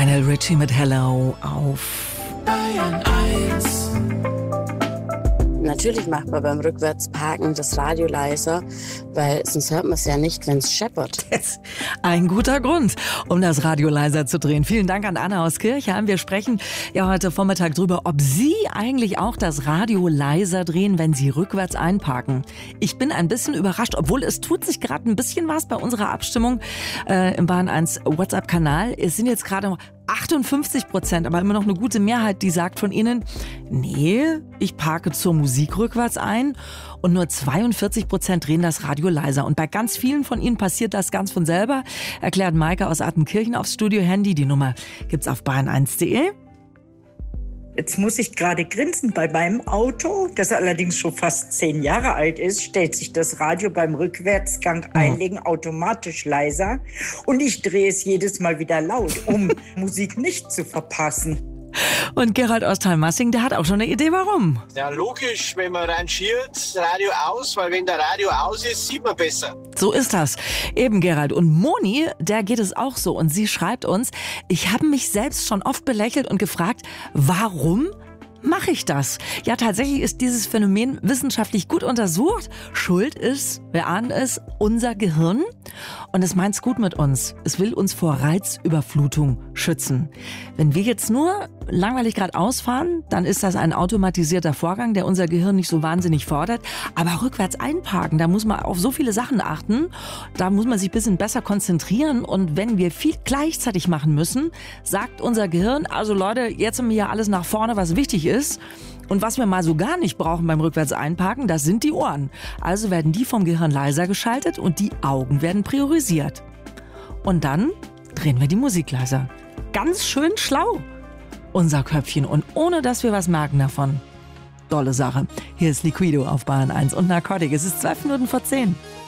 Lionel Richie mit Hello auf Bayern 1. Natürlich macht man beim Rückwärtsparken das Radio leiser, weil sonst hört man es ja nicht, wenn es scheppert. Ein guter Grund, um das Radio leiser zu drehen. Vielen Dank an Anna aus Kirchheim. Wir sprechen ja heute Vormittag drüber, ob Sie eigentlich auch das Radio leiser drehen, wenn Sie rückwärts einparken. Ich bin ein bisschen überrascht, obwohl es tut sich gerade ein bisschen was bei unserer Abstimmung im Bayern 1 WhatsApp-Kanal. Es sind jetzt gerade 58%, aber immer noch eine gute Mehrheit, die sagt von Ihnen, nee, ich parke zur Musik rückwärts ein, und nur 42% drehen das Radio leiser. Und bei ganz vielen von Ihnen passiert das ganz von selber, erklärt Maike aus Attenkirchen aufs Studio-Handy. Die Nummer gibt's auf bayern1.de. Jetzt muss ich gerade grinsen. Bei meinem Auto, das allerdings schon fast 10 Jahre alt ist, stellt sich das Radio beim Rückwärtsgang einlegen automatisch leiser. Und ich drehe es jedes Mal wieder laut, um Musik nicht zu verpassen. Und Gerald aus Thalmassing, der hat auch schon eine Idee, warum. Ja, logisch, wenn man rangiert, Radio aus, weil wenn der Radio aus ist, sieht man besser. So ist das. Eben, Gerald. Und Moni, der geht es auch so. Und sie schreibt uns, ich habe mich selbst schon oft belächelt und gefragt, warum mache ich das? Ja, tatsächlich ist dieses Phänomen wissenschaftlich gut untersucht. Schuld ist, wir ahnen es, unser Gehirn. Und es meint's gut mit uns. Es will uns vor Reizüberflutung schützen. Wenn wir jetzt nur langweilig geradeaus fahren, dann ist das ein automatisierter Vorgang, der unser Gehirn nicht so wahnsinnig fordert. Aber rückwärts einparken, da muss man auf so viele Sachen achten. Da muss man sich ein bisschen besser konzentrieren. Und wenn wir viel gleichzeitig machen müssen, sagt unser Gehirn, also Leute, jetzt haben wir ja alles nach vorne, was wichtig ist. Und was wir mal so gar nicht brauchen beim rückwärts einparken, das sind die Ohren. Also werden die vom Gehirn leiser geschaltet und die Augen werden priorisiert. Und dann drehen wir die Musik leiser. Ganz schön schlau, unser Köpfchen. Und ohne, dass wir was merken davon. Tolle Sache. Hier ist Liquido auf Bayern 1 und Narcotic. Es ist 12 Minuten vor 10.